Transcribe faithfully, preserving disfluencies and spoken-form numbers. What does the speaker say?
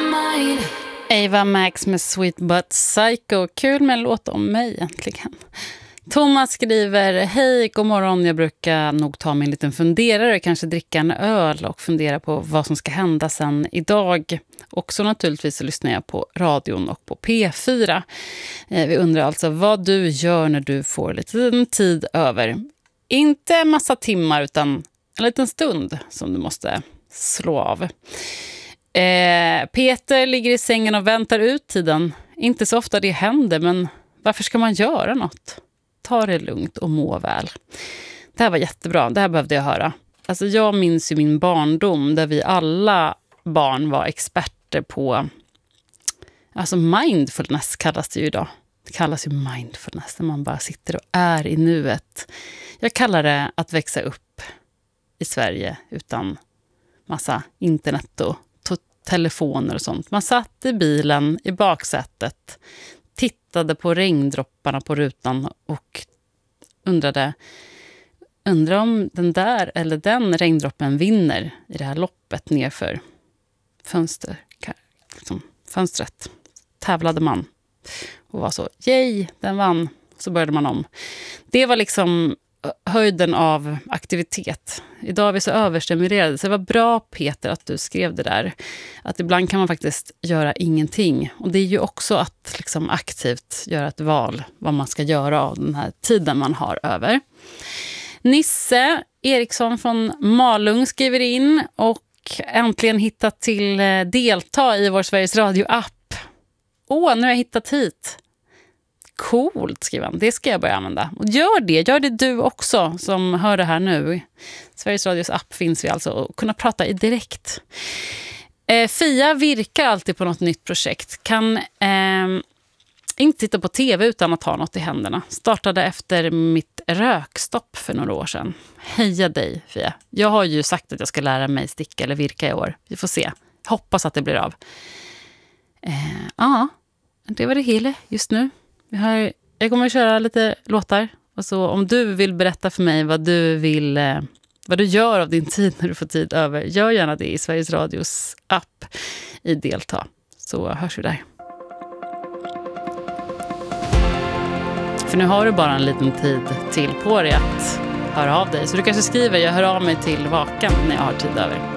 Ava Max med Sweet But Psycho. Kul med en låt om mig egentligen. Thomas skriver: hej, god morgon. Jag brukar nog ta mig en liten funderare, kanske dricka en öl och fundera på vad som ska hända sen idag. Och så naturligtvis så lyssnar jag på radion och på P fyra. Eh, vi undrar alltså vad du gör när du får lite tid över. Inte en massa timmar utan en liten stund som du måste slå av. Eh, Peter ligger i sängen och väntar ut tiden. Inte så ofta det händer, men varför ska man göra något? Ta det lugnt och må väl. Det här var jättebra, det här behövde jag höra. Alltså jag minns ju min barndom där vi alla barn var experter på, alltså mindfulness kallas det ju idag. Det kallas ju mindfulness när man bara sitter och är i nuet. Jag kallar det att växa upp i Sverige utan massa internet och telefoner och sånt. Man satt i bilen i baksätet, tittade på regndropparna på rutan och undrade undrar om den där eller den regndroppen vinner i det här loppet nerför fönster, liksom, fönstret. Tävlade man och var så, yay, den vann. Så började man om. Det var liksom höjden av aktivitet. Idag är vi så överstimulerade. Så det var bra, Peter, att du skrev det där. Att ibland kan man faktiskt göra ingenting. Och det är ju också att liksom aktivt göra ett val vad man ska göra av den här tiden man har över. Nisse Eriksson från Malung skriver in och äntligen hittat till delta i vår Sveriges Radio-app. Åh, nu har jag hittat hit. Coolt, skriver han. Det ska jag börja använda. Och gör det, gör det du också som hör det här nu. Sveriges Radios app finns vi alltså och kunna prata i direkt. Eh, Fia virkar alltid på något nytt projekt. Kan eh, inte titta på tv utan att ha något i händerna. Startade efter mitt rökstopp för några år sedan. Heja dig, Fia. Jag har ju sagt att jag ska lära mig sticka eller virka i år. Vi får se. Hoppas att det blir av. Eh, ja, det var det hela just nu. Jag, har, jag kommer att köra lite låtar. Och så om du vill berätta för mig vad du vill, eh, vad du gör av din tid när du får tid över, gör gärna det i Sveriges Radios app i delta. Så hörs vi där. För nu har du bara en liten tid till på dig att höra av dig. Så du kanske skriver, jag hör av mig till Vakan när jag har tid över.